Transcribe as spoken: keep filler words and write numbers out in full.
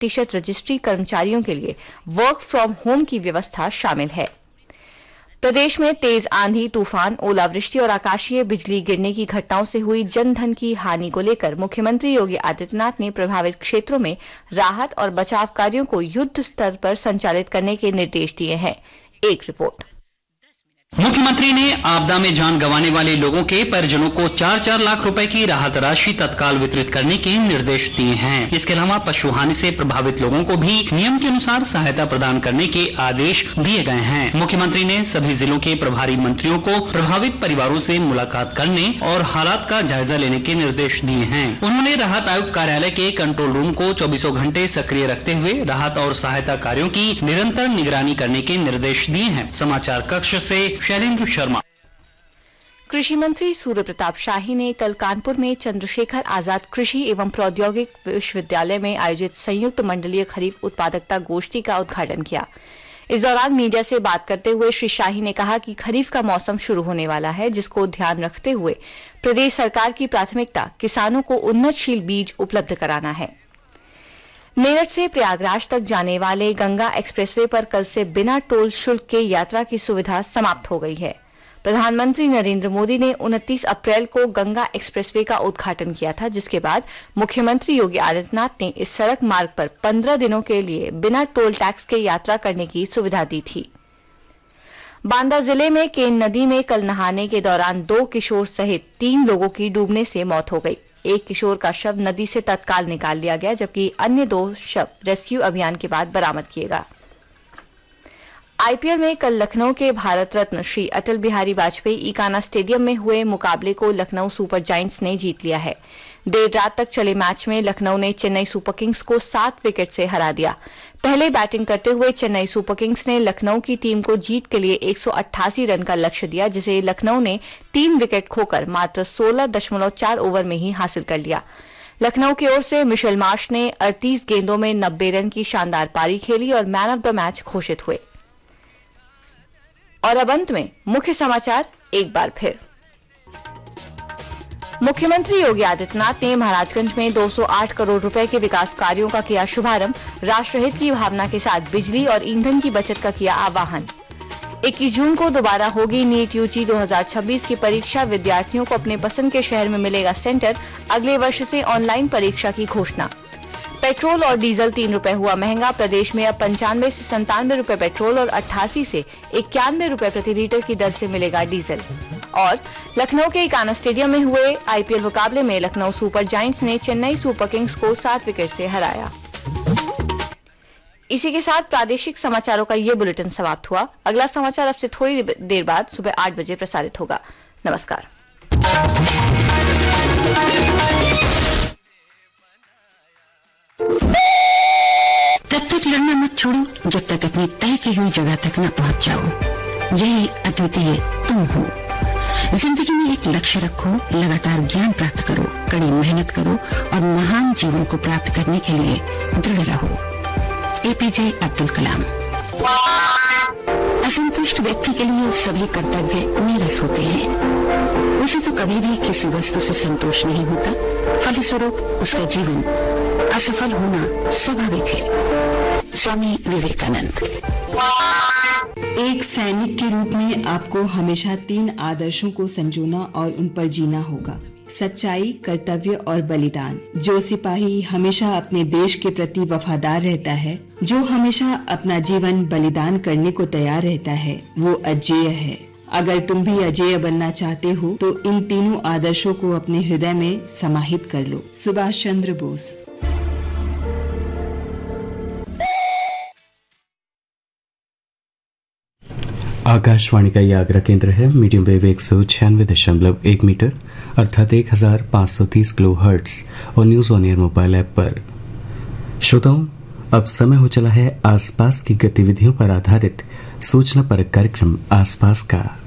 प्रतिशत रजिस्ट्री कर्मचारियों के लिए वर्क फ्रॉम होम की व्यवस्था शामिल है। प्रदेश में तेज आंधी, तूफान, ओलावृष्टि और आकाशीय बिजली गिरने की घटनाओं से हुई जनधन की हानि को लेकर मुख्यमंत्री योगी आदित्यनाथ ने प्रभावित क्षेत्रों में राहत और बचाव कार्यों को युद्ध स्तर पर संचालित करने के निर्देश दिए हैं। एक रिपोर्ट। मुख्यमंत्री ने आपदा में जान गंवाने वाले लोगों के परिजनों को चार चार लाख रुपए की राहत राशि तत्काल वितरित करने के निर्देश दिए हैं। इसके अलावा पशु हानि से प्रभावित लोगों को भी नियम के अनुसार सहायता प्रदान करने के आदेश दिए गए हैं। मुख्यमंत्री ने सभी जिलों के प्रभारी मंत्रियों को प्रभावित परिवारों से मुलाकात करने और हालात का जायजा लेने के निर्देश दिए हैं। उन्होंने राहत आयुक्त कार्यालय के कंट्रोल रूम को चौबीसों घंटे सक्रिय रखते हुए राहत और सहायता कार्यों की निरंतर निगरानी करने के निर्देश दिए हैं। समाचार कक्ष से शैलेंद्र शर्मा। कृषि मंत्री सूर्य प्रताप शाही ने कल कानपुर में चंद्रशेखर आजाद कृषि एवं प्रौद्योगिक विश्वविद्यालय में आयोजित संयुक्त मंडलीय खरीफ उत्पादकता गोष्ठी का उद्घाटन किया। इस दौरान मीडिया से बात करते हुए श्री शाही ने कहा कि खरीफ का मौसम शुरू होने वाला है, जिसको ध्यान रखते हुए प्रदेश सरकार की प्राथमिकता किसानों को उन्नतशील बीज उपलब्ध कराना है। मेरठ से प्रयागराज तक जाने वाले गंगा एक्सप्रेसवे पर कल से बिना टोल शुल्क के यात्रा की सुविधा समाप्त हो गई है। प्रधानमंत्री नरेंद्र मोदी ने उनतीस अप्रैल को गंगा एक्सप्रेसवे का उद्घाटन किया था, जिसके बाद मुख्यमंत्री योगी आदित्यनाथ ने इस सड़क मार्ग पर पंद्रह दिनों के लिए बिना टोल टैक्स के यात्रा करने की सुविधा दी थी। बांदा जिले में केन नदी में कल नहाने के दौरान दो किशोर सहित तीन लोगों की डूबने से मौत हो गई। एक किशोर का शव नदी से तत्काल निकाल लिया गया, जबकि अन्य दो शव रेस्क्यू अभियान के बाद बरामद किए गए। आईपीएल में कल लखनऊ के भारत रत्न श्री अटल बिहारी वाजपेयी इकाना स्टेडियम में हुए मुकाबले को लखनऊ सुपर जायंट्स ने जीत लिया है। देर रात तक चले मैच में लखनऊ ने चेन्नई सुपर किंग्स को सात विकेट से हरा दिया। पहले बैटिंग करते हुए चेन्नई सुपर किंग्स ने लखनऊ की टीम को जीत के लिए एक सौ अट्ठासी रन का लक्ष्य दिया, जिसे लखनऊ ने तीन विकेट खोकर मात्र सोलह दशमलव चार ओवर में ही हासिल कर लिया। लखनऊ की ओर से मिशेल मार्श ने अड़तीस गेंदों में नब्बे रन की शानदार पारी खेली और मैन ऑफ द मैच घोषित हुए। और अब अंत में मुख्य समाचार एक बार फिर। मुख्यमंत्री योगी आदित्यनाथ ने महाराजगंज में दो सौ आठ करोड़ रुपए के विकास कार्यों का किया शुभारंभ। राष्ट्रहित की भावना के साथ बिजली और ईंधन की बचत का किया आह्वान। इक्कीस जून को दोबारा होगी नीट यूजी दो हज़ार छब्बीस की परीक्षा। विद्यार्थियों को अपने पसंद के शहर में मिलेगा सेंटर। अगले वर्ष से ऑनलाइन परीक्षा की घोषणा। पेट्रोल और डीजल तीन रुपए हुआ महंगा। प्रदेश में अब पंचानवे से संतानवे रुपए पेट्रोल और अट्ठासी से इक्यानवे रुपए प्रति लीटर की दर से मिलेगा डीजल। और लखनऊ के इकाना स्टेडियम में हुए आईपीएल मुकाबले में लखनऊ सुपर जायंट्स ने चेन्नई सुपर किंग्स को सात विकेट से हराया। इसी के साथ प्रादेशिक समाचारों का ये बुलेटिन समाप्त हुआ। अगला समाचार अब से थोड़ी देर बाद सुबह आठ बजे प्रसारित होगा। नमस्कार। तब तक लड़ना मत छोड़ो जब तक अपनी तय की हुई जगह तक न पहुंच जाओ। यही अद्वितीय तुम हो। जिंदगी में एक लक्ष्य रखो, लगातार ज्ञान प्राप्त करो, कड़ी मेहनत करो और महान जीवन को प्राप्त करने के लिए दृढ़ रहो। एपीजे अब्दुल कलाम। असंतुष्ट व्यक्ति के लिए सभी कर्तव्य नीरस होते हैं। उसे तो कभी भी किसी वस्तु से संतोष नहीं होता, फलस्वरूप उसका जीवन असफल होना स्वाभाविक है। स्वामी विवेकानंद। एक सैनिक के रूप में आपको हमेशा तीन आदर्शों को संजोना और उन पर जीना होगा: सच्चाई, कर्तव्य और बलिदान। जो सिपाही हमेशा अपने देश के प्रति वफादार रहता है, जो हमेशा अपना जीवन बलिदान करने को तैयार रहता है, वो अजेय है। अगर तुम भी अजेय बनना चाहते हो तो इन तीनों आदर्शों को अपने हृदय में समाहित कर लो। सुभाष चंद्र बोस। आकाशवाणी का ये आगरा केंद्र है। मीडियम वेव एक सौ छियानवे दशमलव एक मीटर अर्थात एक हजार पाँच सौ तीस किलो हर्ट्ज और news on air mobile app पर। श्रोताओं, अब समय हो चला है आसपास की गतिविधियों पर आधारित सूचना परक कार्यक्रम आसपास का।